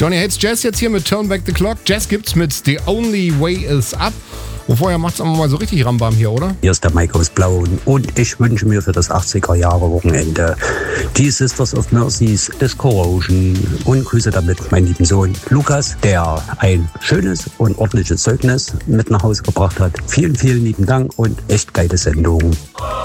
Johnny Hates Jazz jetzt hier mit Turn Back the Clock. Jazz gibt's mit The Only Way Is Up. Und vorher macht's aber mal so richtig Rambam hier, oder? Hier ist der Mike aus Blauen und ich wünsche mir für das 80er-Jahre-Wochenende die Sisters of Mercies, Disco Corrosion und grüße damit meinen lieben Sohn Lukas, der ein schönes und ordentliches Zeugnis mit nach Hause gebracht hat. Vielen, vielen lieben Dank und echt geile Sendung.